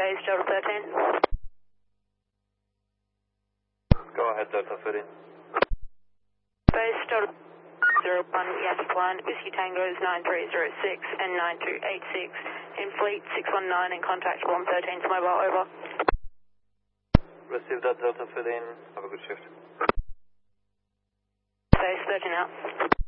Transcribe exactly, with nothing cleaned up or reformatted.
Base Delta thirteen. Go ahead, Delta thirteen. Base Delta zero one Yankee One, Whiskey Tango's nine three zero six and nine two eight six. In fleet six one nine and contact one thirteen to mobile, over. Receive that, Delta thirteen. Have a good shift. Base thirteen out.